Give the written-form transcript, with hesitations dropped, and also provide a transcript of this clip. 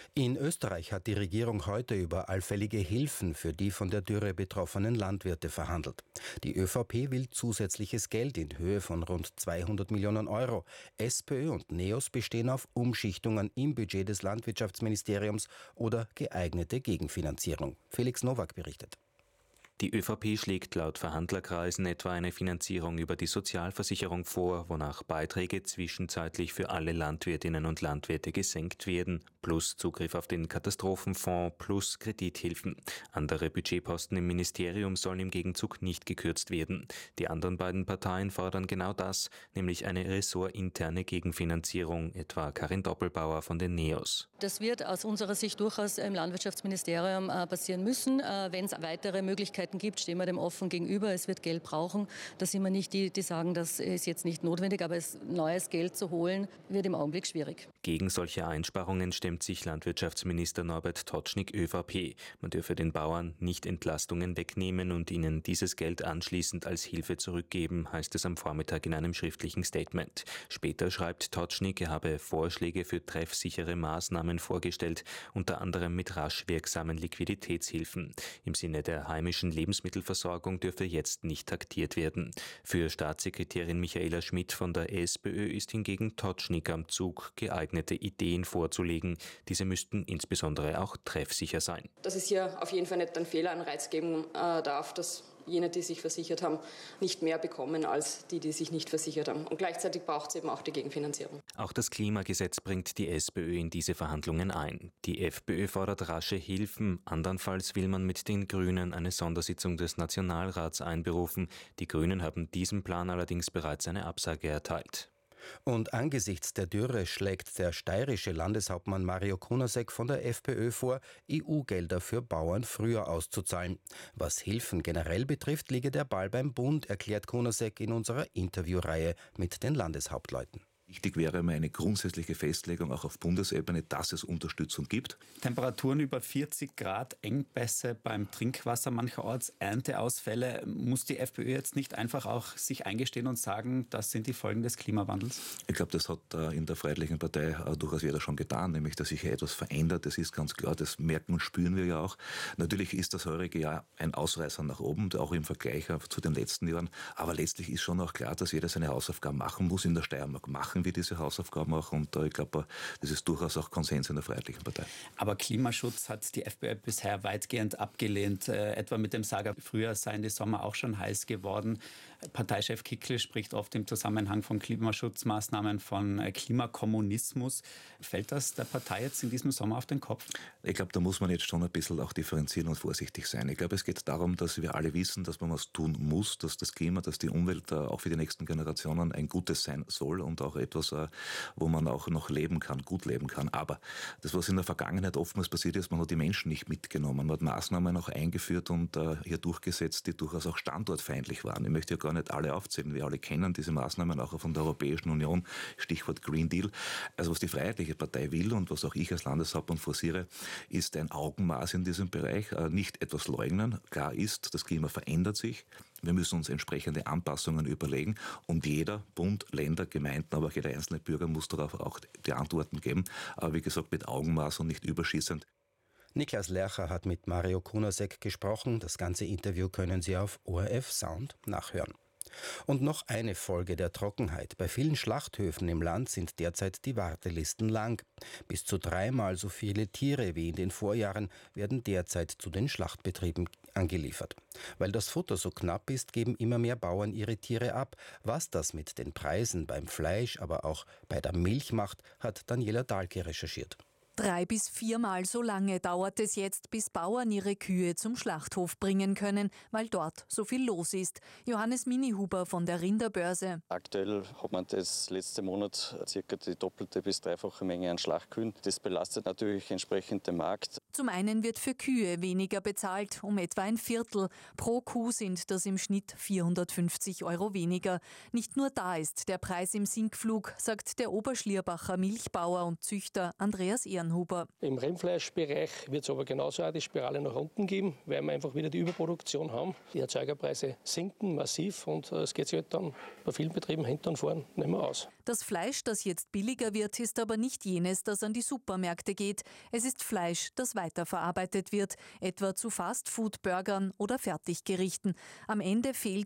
In Österreich hat die Regierung heute über allfällige Hilfen für die von der Dürre betroffenen Landwirte verhandelt. Die ÖVP will zusätzliches Geld in Höhe von rund 200 Millionen Euro. SPÖ und NEOS bestehen auf Umschichtungen im Budget des Landwirtschaftsministeriums oder geeignete Gegenfinanzierung. Felix Nowak berichtet. Die ÖVP schlägt laut Verhandlerkreisen etwa eine Finanzierung über die Sozialversicherung vor, wonach Beiträge zwischenzeitlich für alle Landwirtinnen und Landwirte gesenkt werden, plus Zugriff auf den Katastrophenfonds, plus Kredithilfen. Andere Budgetposten im Ministerium sollen im Gegenzug nicht gekürzt werden. Die anderen beiden Parteien fordern genau das, nämlich eine ressortinterne Gegenfinanzierung, etwa Karin Doppelbauer von den NEOS. Das wird aus unserer Sicht durchaus im Landwirtschaftsministerium passieren müssen. Wenn es weitere Möglichkeiten gibt, stehen wir dem offen gegenüber. Es wird Geld brauchen. Da sind wir nicht die sagen, das ist jetzt nicht notwendig, aber neues Geld zu holen, wird im Augenblick schwierig. Gegen solche Einsparungen stemmt sich Landwirtschaftsminister Norbert Totschnig ÖVP. Man dürfe den Bauern nicht Entlastungen wegnehmen und ihnen dieses Geld anschließend als Hilfe zurückgeben, heißt es am Vormittag in einem schriftlichen Statement. Später schreibt Totschnig, er habe Vorschläge für treffsichere Maßnahmen vorgestellt, unter anderem mit rasch wirksamen Liquiditätshilfen. Im Sinne der heimischen Lebensmittelversorgung dürfe jetzt nicht taktiert werden. Für Staatssekretärin Michaela Schmidt von der SPÖ ist hingegen Totschnig am Zug, geeignete Ideen vorzulegen. Diese müssten insbesondere auch treffsicher sein. Dass es hier auf jeden Fall nicht einen Fehleranreiz geben darf, dass jene, die sich versichert haben, nicht mehr bekommen als die, die sich nicht versichert haben. Und gleichzeitig braucht es eben auch die Gegenfinanzierung. Auch das Klimagesetz bringt die SPÖ in diese Verhandlungen ein. Die FPÖ fordert rasche Hilfen. Andernfalls will man mit den Grünen eine Sondersitzung des Nationalrats einberufen. Die Grünen haben diesem Plan allerdings bereits eine Absage erteilt. Und angesichts der Dürre schlägt der steirische Landeshauptmann Mario Kunasek von der FPÖ vor, EU-Gelder für Bauern früher auszuzahlen. Was Hilfen generell betrifft, liege der Ball beim Bund, erklärt Kunasek in unserer Interviewreihe mit den Landeshauptleuten. Wichtig wäre mir eine grundsätzliche Festlegung auch auf Bundesebene, dass es Unterstützung gibt. Temperaturen über 40 Grad, Engpässe beim Trinkwasser mancherorts, Ernteausfälle. Muss die FPÖ jetzt nicht einfach auch sich eingestehen und sagen, das sind die Folgen des Klimawandels? Ich glaube, das hat in der Freiheitlichen Partei durchaus jeder schon getan, nämlich dass sich hier etwas verändert. Das ist ganz klar, das merken und spüren wir ja auch. Natürlich ist das heurige Jahr ein Ausreißer nach oben, auch im Vergleich zu den letzten Jahren. Aber letztlich ist schon auch klar, dass jeder seine Hausaufgaben machen muss, in der Steiermark machen wir diese Hausaufgaben auch, und ich glaube, das ist durchaus auch Konsens in der Freiheitlichen Partei. Aber Klimaschutz hat die FPÖ bisher weitgehend abgelehnt, etwa mit dem Sager, früher seien die Sommer auch schon heiß geworden. Parteichef Kickl spricht oft im Zusammenhang von Klimaschutzmaßnahmen von Klimakommunismus. Fällt das der Partei jetzt in diesem Sommer auf den Kopf? Ich glaube, da muss man jetzt schon ein bisschen auch differenzieren und vorsichtig sein. Ich glaube, es geht darum, dass wir alle wissen, dass man was tun muss, dass das Klima, dass die Umwelt auch für die nächsten Generationen ein gutes sein soll und auch etwas, wo man auch noch leben kann, gut leben kann. Aber das, was in der Vergangenheit oftmals passiert ist, man hat die Menschen nicht mitgenommen. Man hat Maßnahmen auch eingeführt und hier durchgesetzt, die durchaus auch standortfeindlich waren. Ich möchte ja gar nicht alle aufzählen. Wir alle kennen diese Maßnahmen auch von der Europäischen Union, Stichwort Green Deal. Also was die Freiheitliche Partei will und was auch ich als Landeshauptmann forciere, ist ein Augenmaß in diesem Bereich. Nicht etwas leugnen. Klar ist, das Klima verändert sich. Wir müssen uns entsprechende Anpassungen überlegen und jeder, Bund, Länder, Gemeinden, aber auch jeder einzelne Bürger muss darauf auch die Antworten geben. Aber wie gesagt, mit Augenmaß und nicht überschießend. Niklas Lercher hat mit Mario Kunasek gesprochen. Das ganze Interview können Sie auf ORF Sound nachhören. Und noch eine Folge der Trockenheit. Bei vielen Schlachthöfen im Land sind derzeit die Wartelisten lang. Bis zu 3-mal so viele Tiere wie in den Vorjahren werden derzeit zu den Schlachtbetrieben angeliefert. Weil das Futter so knapp ist, geben immer mehr Bauern ihre Tiere ab. Was das mit den Preisen beim Fleisch, aber auch bei der Milch macht, hat Daniela Dahlke recherchiert. 3- bis 4-mal so lange dauert es jetzt, bis Bauern ihre Kühe zum Schlachthof bringen können, weil dort so viel los ist. Johannes Minihuber von der Rinderbörse. Aktuell hat man das letzte Monat circa die doppelte bis dreifache Menge an Schlachtkühen. Das belastet natürlich entsprechend den Markt. Zum einen wird für Kühe weniger bezahlt, um etwa ein Viertel. Pro Kuh sind das im Schnitt 450 € weniger. Nicht nur da ist der Preis im Sinkflug, sagt der Oberschlierbacher Milchbauer und Züchter Andreas Ehrenhardt. Jan Huber. Im Rindfleischbereich wird es aber genauso auch die Spirale nach unten geben, weil wir einfach wieder die Überproduktion haben. Die Erzeugerpreise sinken massiv und es geht sich halt dann bei vielen Betrieben hinten und vorn nicht mehr aus. Das Fleisch, das jetzt billiger wird, ist aber nicht jenes, das an die Supermärkte geht. Es ist Fleisch, das weiterverarbeitet wird, etwa zu Fast-Food-Burgern oder Fertiggerichten. Am Ende fehlt